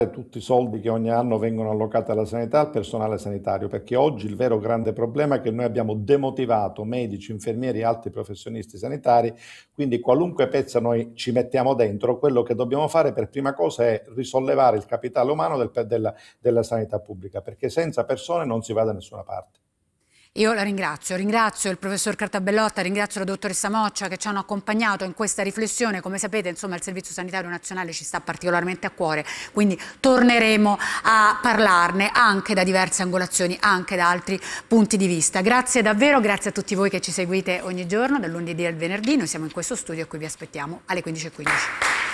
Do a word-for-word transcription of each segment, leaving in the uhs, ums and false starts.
tutti i soldi che ogni anno vengono allocati alla sanità al personale sanitario, perché oggi il vero grande problema è che noi abbiamo demotivato medici, infermieri e altri professionisti sanitari, quindi qualunque pezzo noi ci mettiamo dentro, quello che dobbiamo fare per prima cosa è risollevare il capitale umano del, della, della sanità pubblica, perché senza persone non si va da nessuna parte. Io la ringrazio, ringrazio il professor Cartabellotta, ringrazio la dottoressa Moccia che ci hanno accompagnato in questa riflessione. Come sapete, insomma, il Servizio Sanitario Nazionale ci sta particolarmente a cuore, quindi torneremo a parlarne anche da diverse angolazioni, anche da altri punti di vista. Grazie davvero, grazie a tutti voi che ci seguite ogni giorno, dal lunedì al venerdì. Noi siamo in questo studio e qui vi aspettiamo alle quindici e quindici.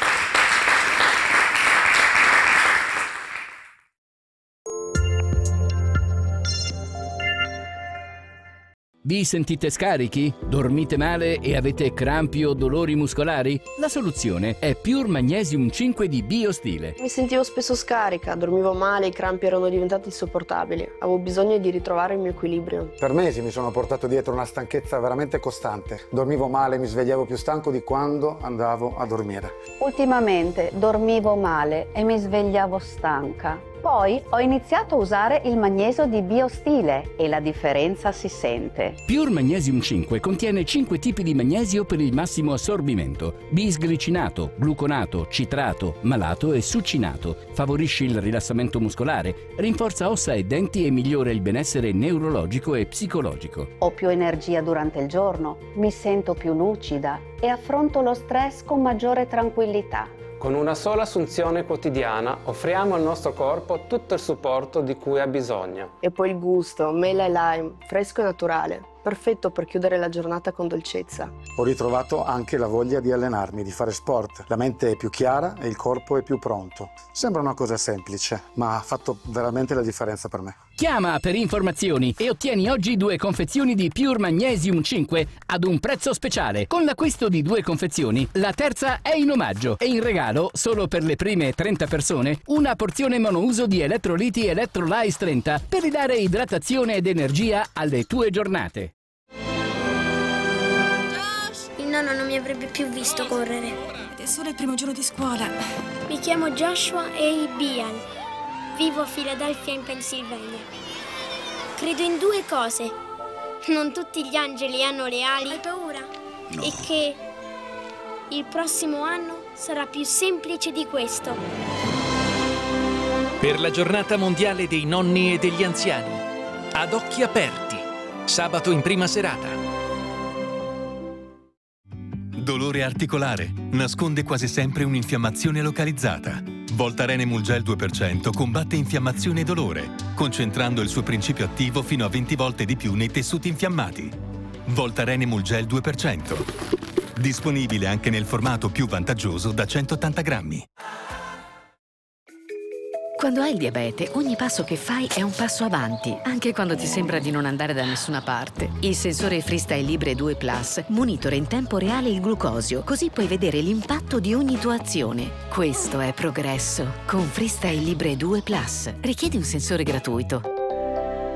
Vi sentite scarichi? Dormite male e avete crampi o dolori muscolari? La soluzione è Pure Magnesium cinque di Biostile. Mi sentivo spesso scarica, dormivo male, i crampi erano diventati insopportabili. Avevo bisogno di ritrovare il mio equilibrio. Per mesi mi sono portato dietro una stanchezza veramente costante. Dormivo male, mi svegliavo più stanco di quando andavo a dormire. Ultimamente dormivo male e mi svegliavo stanca. Poi ho iniziato a usare il magnesio di Biostile e la differenza si sente. Pure Magnesium cinque contiene cinque tipi di magnesio per il massimo assorbimento: bisglicinato, gluconato, citrato, malato e succinato. Favorisce il rilassamento muscolare, rinforza ossa e denti e migliora il benessere neurologico e psicologico. Ho più energia durante il giorno, mi sento più lucida e affronto lo stress con maggiore tranquillità. Con una sola assunzione quotidiana offriamo al nostro corpo tutto il supporto di cui ha bisogno. E poi il gusto, mela e lime, fresco e naturale. Perfetto per chiudere la giornata con dolcezza. Ho ritrovato anche la voglia di allenarmi, di fare sport. La mente è più chiara e il corpo è più pronto. Sembra una cosa semplice, ma ha fatto veramente la differenza per me. Chiama per informazioni e ottieni oggi due confezioni di Pure Magnesium cinque ad un prezzo speciale. Con l'acquisto di due confezioni, la terza è in omaggio e in regalo, solo per le prime trenta persone, una porzione monouso di elettroliti Electrolyte trenta per ridare idratazione ed energia alle tue giornate. Il nonno non mi avrebbe più visto correre. Ed è solo il primo giorno di scuola. Mi chiamo Joshua A. Bial. Vivo a Philadelphia in Pennsylvania. Credo in due cose. Non tutti gli angeli hanno le ali. Hai paura? No. E che il prossimo anno sarà più semplice di questo. Per la giornata mondiale dei nonni e degli anziani. Ad occhi aperti. Sabato in prima serata. Dolore articolare. Nasconde quasi sempre un'infiammazione localizzata. Voltaren Emulgel due per cento combatte infiammazione e dolore, concentrando il suo principio attivo fino a venti volte di più nei tessuti infiammati. Voltaren Emulgel due per cento. Disponibile anche nel formato più vantaggioso da centottanta grammi. Quando hai il diabete, ogni passo che fai è un passo avanti, anche quando ti sembra di non andare da nessuna parte. Il sensore Freestyle Libre due Plus monitora in tempo reale il glucosio, così puoi vedere l'impatto di ogni tua azione. Questo è progresso. Con Freestyle Libre due Plus. Richiedi un sensore gratuito.